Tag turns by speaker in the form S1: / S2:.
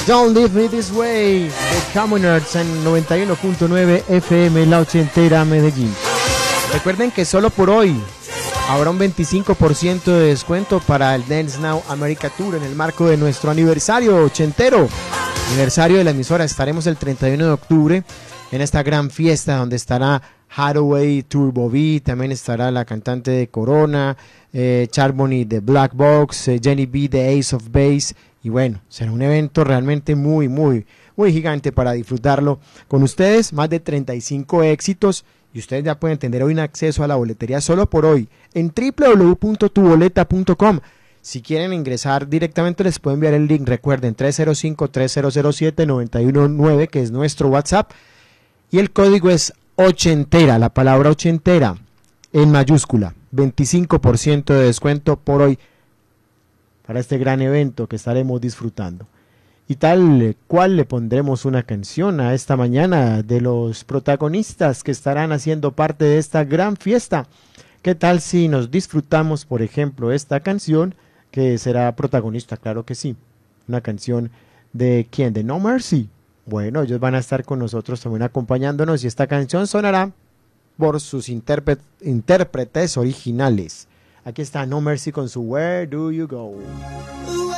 S1: Don't Leave Me This Way de Commoners en 91.9 FM, la ochentera Medellín. Recuerden que solo por hoy habrá un 25% de descuento para el Dance Now America Tour en el marco de nuestro aniversario ochentero, aniversario de la emisora. Estaremos el 31 de octubre en esta gran fiesta donde estará Hathaway, Turbo B, también estará la cantante de Corona, Charbonny de Black Box, Jenny B de Ace of Base. Y bueno, será un evento realmente muy gigante para disfrutarlo con ustedes. Más de 35 éxitos y ustedes ya pueden tener hoy un acceso a la boletería solo por hoy en www.tuboleta.com. Si quieren ingresar directamente les puedo enviar el link. Recuerden 305-3007-919, que es nuestro WhatsApp. Y el código es ochentera, la palabra ochentera en mayúscula. 25% de descuento por hoy para este gran evento que estaremos disfrutando. Y tal cual le pondremos una canción a esta mañana de los protagonistas que estarán haciendo parte de esta gran fiesta. ¿Qué tal si nos disfrutamos, por ejemplo, esta canción que será protagonista? Claro que sí. Una canción de ¿quién? De No Mercy. Bueno, ellos van a estar con nosotros también acompañándonos y esta canción sonará por sus intérpretes originales. Aquí está No Mercy con su Where Do You Go.